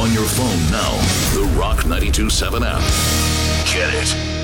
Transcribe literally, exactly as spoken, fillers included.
On your phone now, the Rock ninety-two point seven app. Get it.